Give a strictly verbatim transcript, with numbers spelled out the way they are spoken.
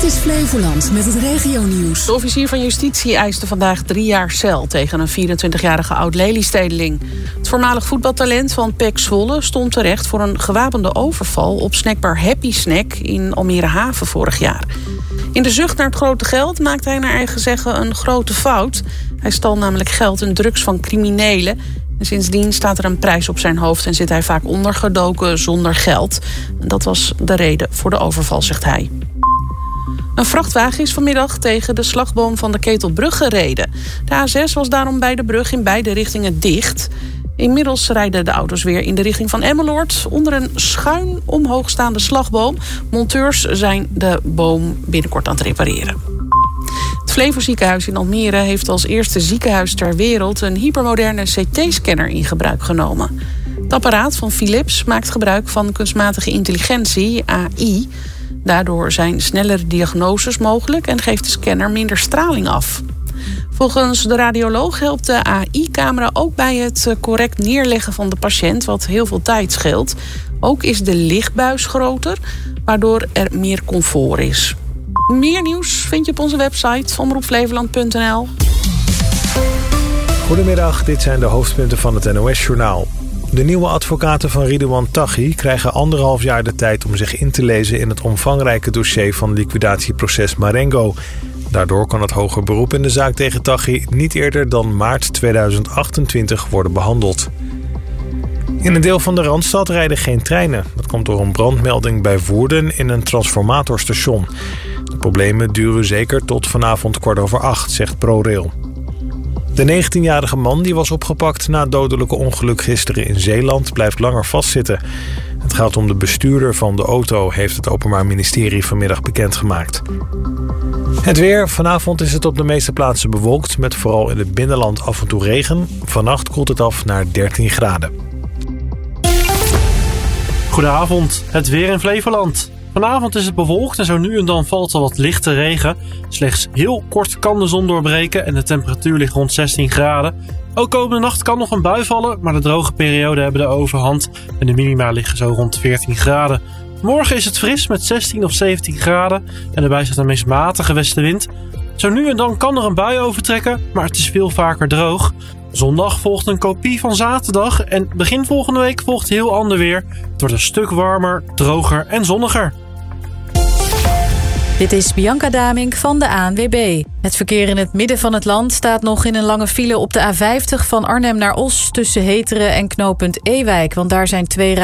is Flevoland met het regionieuws. De officier van justitie eiste vandaag drie jaar cel tegen een vierentwintigjarige oud-Lelystedeling. Het voormalig voetbaltalent van P E C Zwolle stond terecht voor een gewapende overval op snackbar Happy Snack in Almere Haven vorig jaar. In de zucht naar het grote geld maakte hij naar eigen zeggen een grote fout. Hij stal namelijk geld en drugs van criminelen. En sindsdien staat er een prijs op zijn hoofd en zit hij vaak ondergedoken zonder geld. En dat was de reden voor de overval, zegt hij. Een vrachtwagen is vanmiddag tegen de slagboom van de Ketelbrug gereden. De A zes was daarom bij de brug in beide richtingen dicht. Inmiddels rijden de auto's weer in de richting van Emmeloord onder een schuin omhoogstaande slagboom. Monteurs zijn de boom binnenkort aan het repareren. Het Flevo ziekenhuis in Almere heeft als eerste ziekenhuis ter wereld een hypermoderne C T-scanner in gebruik genomen. Het apparaat van Philips maakt gebruik van kunstmatige intelligentie, A I. Daardoor zijn snellere diagnoses mogelijk en geeft de scanner minder straling af. Volgens de radioloog helpt de A I-camera ook bij het correct neerleggen van de patiënt, wat heel veel tijd scheelt. Ook is de lichtbuis groter, waardoor er meer comfort is. Meer nieuws vind je op onze website omroep flevoland punt n l. Goedemiddag, dit zijn de hoofdpunten van het N O S-journaal. De nieuwe advocaten van Ridouan Taghi krijgen anderhalf jaar de tijd om zich in te lezen in het omvangrijke dossier van liquidatieproces Marengo. Daardoor kan het hoger beroep in de zaak tegen Taghi niet eerder dan maart tweeduizend achtentwintig worden behandeld. In een deel van de Randstad rijden geen treinen. Dat komt door een brandmelding bij Woerden in een transformatorstation. De problemen duren zeker tot vanavond kwart over acht, zegt ProRail. De negentienjarige man die was opgepakt na het dodelijke ongeluk gisteren in Zeeland blijft langer vastzitten. Het gaat om de bestuurder van de auto, heeft het Openbaar Ministerie vanmiddag bekendgemaakt. Het weer. Vanavond is het op de meeste plaatsen bewolkt, met vooral in het binnenland af en toe regen. Vannacht koelt het af naar dertien graden. Goedenavond, het weer in Flevoland. Vanavond is het bewolkt en zo nu en dan valt er wat lichte regen. Slechts heel kort kan de zon doorbreken en de temperatuur ligt rond zestien graden. Ook komende nacht kan nog een bui vallen, maar de droge perioden hebben de overhand en de minima liggen zo rond veertien graden. Morgen is het fris met zestien of zeventien graden en erbij staat een meest matige westenwind. Zo nu en dan kan er een bui overtrekken, maar het is veel vaker droog. Zondag volgt een kopie van zaterdag en begin volgende week volgt heel ander weer. Het wordt een stuk warmer, droger en zonniger. Dit is Bianca Damink van de A N W B. Het verkeer in het midden van het land staat nog in een lange file op de A vijftig van Arnhem naar Os tussen Heteren en knooppunt Ewijk. Want daar zijn twee